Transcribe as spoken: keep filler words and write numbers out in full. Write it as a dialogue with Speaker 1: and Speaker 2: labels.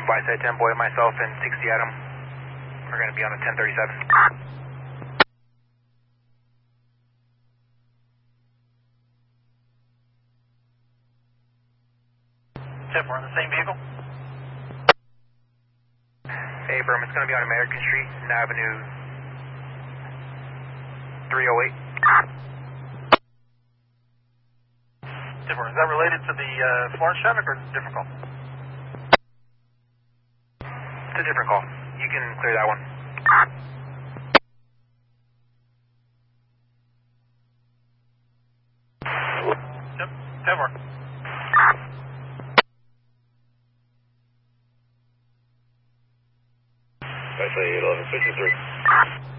Speaker 1: by side ten boy, myself and sixty Adam. We're going to be on a ten thirty-seven.
Speaker 2: ten four, in the same vehicle?
Speaker 1: Hey, Brum, it's going to be on American Street, Avenue three oh eight.
Speaker 2: ten four, is that related to the uh, Florence traffic or is it a different call?
Speaker 1: It's a different call. You can clear that one.
Speaker 2: Yep, ten four.
Speaker 3: I say eleven fifty-three.